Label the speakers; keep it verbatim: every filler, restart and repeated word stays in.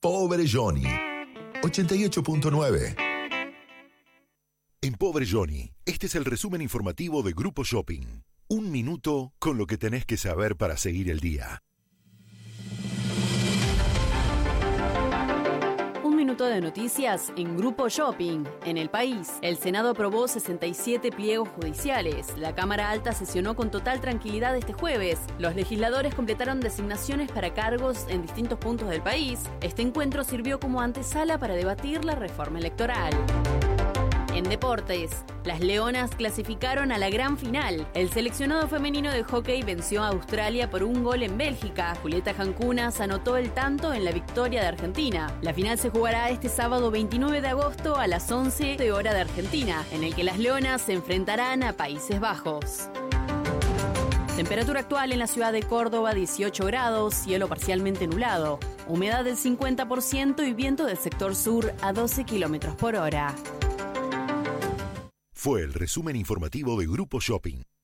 Speaker 1: Pobre Johnny. ochenta y ocho punto nueve.
Speaker 2: En Pobre Johnny, este es el resumen informativo de Grupo Shopping. Un minuto con lo que tenés que saber para seguir el día.
Speaker 3: Un minuto de noticias en Grupo Shopping. En el país, el Senado aprobó sesenta y siete pliegos judiciales. La Cámara Alta sesionó con total tranquilidad este jueves. Los legisladores completaron designaciones para cargos en distintos puntos del país. Este encuentro sirvió como antesala para debatir la reforma electoral. En deportes, las Leonas clasificaron a la gran final. El seleccionado femenino de hockey venció a Australia por un gol en Bélgica. Julieta Jancunas anotó el tanto en la victoria de Argentina. La final se jugará este sábado veintinueve de agosto a las once de hora de Argentina, en el que las Leonas se enfrentarán a Países Bajos. Temperatura actual en la ciudad de Córdoba, dieciocho grados, cielo parcialmente nublado. Humedad del cincuenta por ciento y viento del sector sur a doce kilómetros por hora.
Speaker 2: Fue el resumen informativo de Grupo Shopping.